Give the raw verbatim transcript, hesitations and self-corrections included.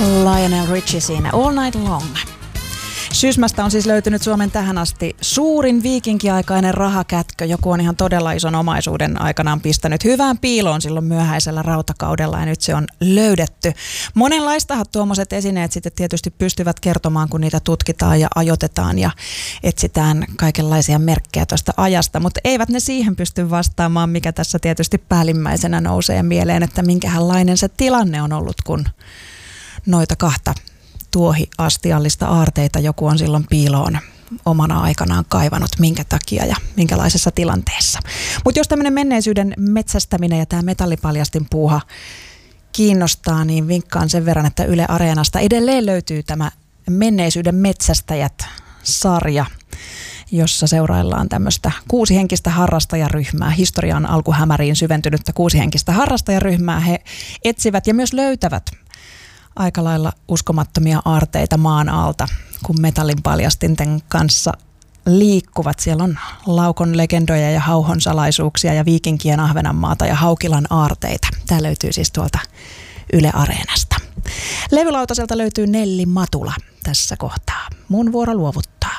Lionel Richie siinä All Night Long. Sysmästä on siis löytynyt Suomen tähän asti suurin viikinkiaikainen rahakätkö. Joku on ihan todella ison omaisuuden aikanaan pistänyt hyvään piiloon silloin myöhäisellä rautakaudella ja nyt se on löydetty. Monenlaistahan tuommoiset esineet sitten tietysti pystyvät kertomaan, kun niitä tutkitaan ja ajoitetaan ja etsitään kaikenlaisia merkkejä tuosta ajasta, mutta eivät ne siihen pysty vastaamaan, mikä tässä tietysti päällimmäisenä nousee mieleen, että minkälainen se tilanne on ollut, kun noita kahta tuohiastiallista aarteita joku on silloin piiloon omana aikanaan kaivanut, minkä takia ja minkälaisessa tilanteessa. Mutta jos tämmöinen menneisyyden metsästäminen ja tämä metallipaljastin puuha kiinnostaa, niin vinkkaan sen verran, että Yle Areenasta edelleen löytyy tämä Menneisyyden metsästäjät-sarja, jossa seuraillaan tämmöistä kuusihenkistä harrastajaryhmää, historian alkuhämäriin syventynyttä kuusihenkistä harrastajaryhmää. He etsivät ja myös löytävät aika lailla uskomattomia aarteita maan alta, kun metallin paljastinten kanssa liikkuvat. Siellä on Laukon legendoja ja Hauhon salaisuuksia ja viikinkien Ahvenanmaata ja Haukilan aarteita. Tämä löytyy siis tuolta Yle Areenasta. Levylautaselta löytyy Nelli Matula tässä kohtaa. Mun vuoro luovuttaa.